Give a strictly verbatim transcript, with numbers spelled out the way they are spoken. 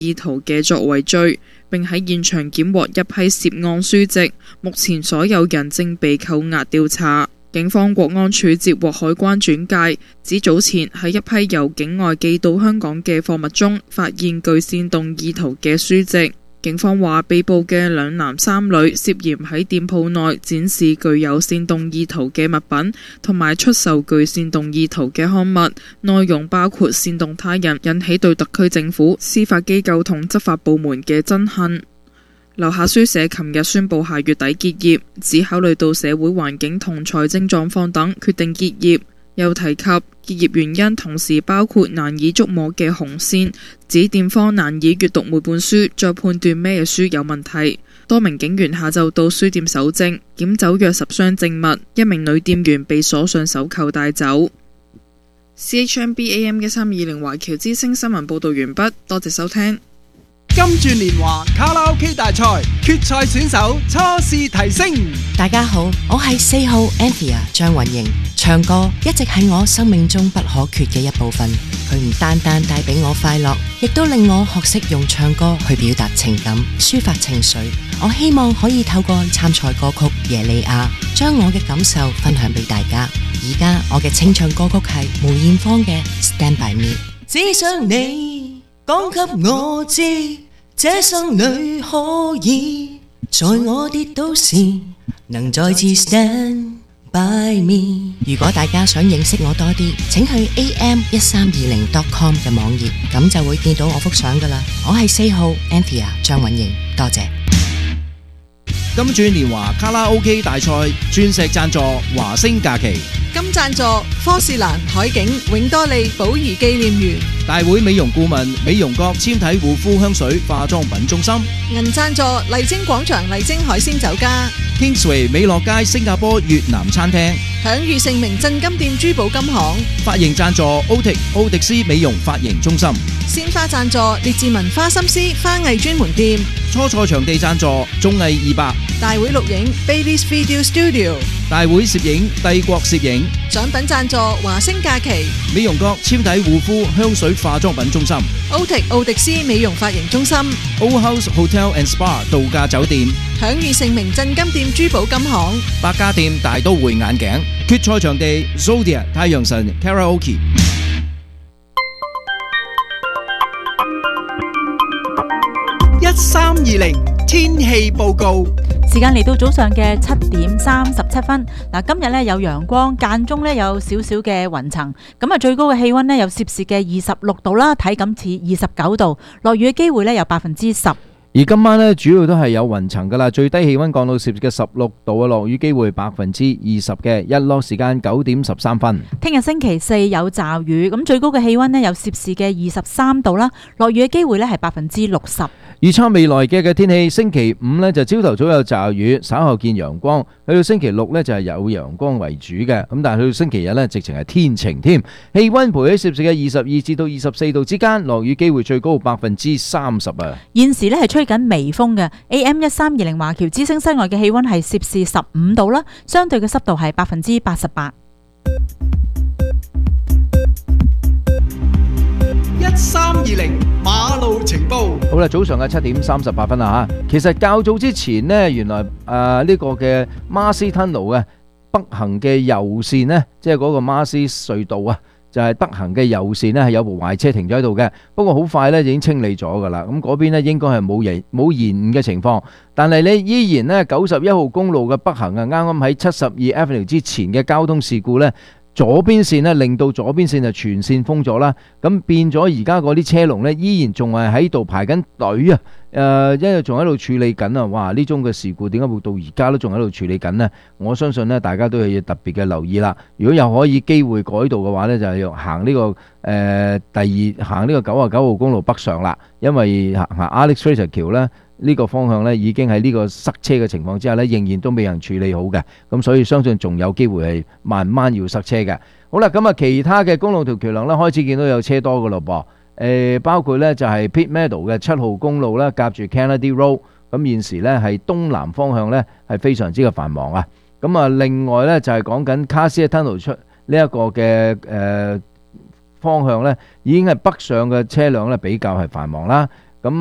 意圖嘅作為罪，並喺現場檢獲一批涉案書籍。目前所有人正被扣押調查。警方國安處接獲海關轉介，指早前喺一批由境外寄到香港嘅貨物中發現具煽動意圖嘅書籍。警方話，被捕嘅兩男三女涉嫌喺店鋪內展示具有煽動意圖嘅物品，同埋出售具煽動意圖嘅刊物，內容包括煽動他人引起對特區政府、司法機構同執法部門嘅憎恨。樓下書社琴日宣布下月底結業，只考慮到社會環境同財政狀況等，決定結業。又提及結業原因同時包括難以捉摸嘅紅線，指店方難以閱讀每本書，再判斷咩書有問題。多名警員下晝到書店搜證，檢走約十箱證物，一名女店員被鎖上手扣帶走。C H M B A M 一三二零華僑之聲新聞報導完畢，多謝收聽。 金鑽年華卡拉 OK 大賽決賽選手初試提升。 大家好，我係四號 Anthea 張韻瑩。唱歌一直係我生命中不可缺嘅一部分，佢唔單單帶俾我快樂，亦都令我學識用唱歌去表達情感、抒發情緒。我希望可以透過參賽歌曲《耶利亞》，將我嘅感受分享俾大家。而家我嘅清唱歌曲係梅艷芳嘅《Stand By Me》。只想你講給我知，這生裏可以在我跌倒時能再次 stand by me。如果大家想認識我多啲，請去 A M 一三二零 dot com 嘅網頁，咁就會見到我幅相噶啦。我係四號 Anthea 張韻瑩，多謝。 金鑽年華卡拉 OK 大賽鑽石贊助華星假期， 金贊助科士蘭海景永多利寶儀紀念園， 大會美容顧問美容閣纖體護膚香水化妝品中心， 銀贊助麗晶廣場麗晶海鮮酒家， Kingsway 美樂街新加坡越南餐廳， 享譽盛名鎮金店珠寶金行， 髮型贊助 Otic 奧迪斯美容髮型中心， 鮮花贊助列治文花心思花藝專門店， 初賽場地贊助綜藝二百， 大會錄影 Bailey's Video Studio， 大會攝影帝國攝影， 獎品贊助華星假期， 美容閣纖體護膚香水化妝品中心， Otic 奧迪斯美容髮型中心， Old House Hotel and Spa 度假酒店， 享譽盛名鎮金店珠寶金行， 百家店大都會眼鏡，決賽場地 Zodia 太陽神 Karaoke。 一三二零天氣報告。 時間嚟到早上嘅七點三十七分。嗱，今日咧有陽光，間中咧有少少嘅雲層。咁啊，最高嘅氣溫咧有攝氏嘅二十六度啦，體感似二十九度。落雨嘅機會咧有百分之十。 而今晚咧主要都係有雲層噶啦，最低氣溫降到攝氏嘅十六度啊，落雨機會百分之二十嘅，日落時間九點十三分。 聽日星期四有驟雨，咁最高嘅氣溫咧有攝氏嘅二十三度啦，落雨嘅機會咧係百分之六十。 預測未來嘅嘅天氣，星期五呢就朝頭早有驟雨，稍後見陽光。去到星期六呢就係有陽光為主嘅，咁但係去到星期日呢，直情係天晴添。氣溫徘喺攝氏嘅二十二至到二十四度之間，落雨機會最高百分之三十啊。 現時呢係吹緊微風嘅 A M 一三二零華僑之聲室外嘅氣溫係攝氏十五度啦，相對嘅濕度係百分之八十八。 一三二零馬路情報。 好啦，早上嘅七點三十八分啦吓。其實較早之前呢，原來誒呢、呃這個嘅馬斯吞路嘅北行嘅右線呢，即係嗰個馬斯隧道啊，就係、是、北行嘅右線呢，係有部壞車停咗喺度嘅。不過好快呢已經清理咗噶啦。咁嗰邊呢應該係冇延冇延誤嘅情況，但係呢依然呢九十一號公路嘅北行啊，啱啱喺七十二 Avenue 之前嘅交通事故呢。左邊線呢令到左邊線就全線封咗啦，咁變咗而家嗰啲車龍呢依然仲係喺度排緊隊啊！誒、呃，因為仲喺度處理緊啊！哇，呢種嘅事故點解會到而家都仲喺度處理緊呢？我相信呢大家都係要特別嘅留意啦。如果有可以機會改道嘅話呢，就係要行呢、這個誒、呃、第二行呢個九十九號公路北上啦，因為行行 Alex Fraser 橋呢。呢個方向呢已經喺呢個塞車嘅情況之下呢，仍然都未能處理好嘅，咁所以相信仲有機會係慢慢要塞車嘅。好啦，咁啊其他嘅公路條橋梁呢，開始見到有車多嘅咯噃，誒、呃、包括呢就係 Pitt Meadow 嘅七號公路啦，夾住 Kennedy Road，咁現時呢係東南方向呢係非常之嘅繁忙啊。咁啊另外呢就係講緊 Cartier Tunnel 出呢一個嘅誒、呃、方向呢，已經係北上嘅車輛呢比較係繁忙啦。